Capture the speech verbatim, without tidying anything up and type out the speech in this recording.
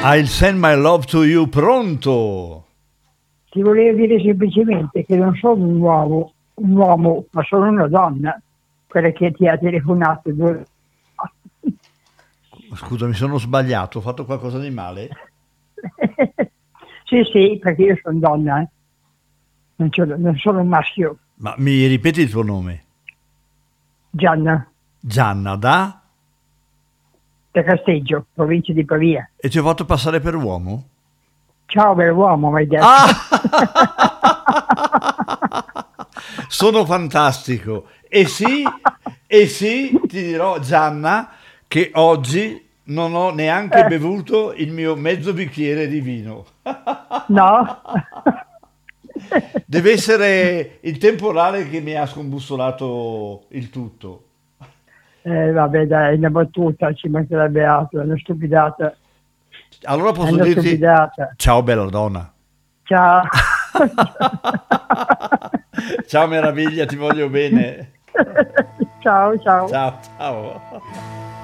I'll send my love to you, pronto? Ti volevo dire semplicemente che non sono un uomo, un uomo, ma sono una donna, quella che ti ha telefonato. due- Scusa, mi sono sbagliato, ho fatto qualcosa di male? Sì, sì, perché io sono donna, eh. non, c'ho- non sono un maschio. Ma mi ripeti il tuo nome? Gianna, Gianna, da? da Casteggio, provincia di Pavia. E ti ho fatto passare per uomo? Ciao bell'uomo, mi hai detto. Ah! Sono fantastico. E sì, e sì, ti dirò, Gianna, che oggi non ho neanche Eh. bevuto il mio mezzo bicchiere di vino. No? Deve essere il temporale che mi ha scombussolato il tutto. Eh, vabbè, dai, una battuta, ci mancherebbe altro, è una stupidata. Allora È posso una dirti, stupidata. ciao bella donna. Ciao. Ciao meraviglia, ti voglio bene. Ciao, ciao. Ciao, ciao.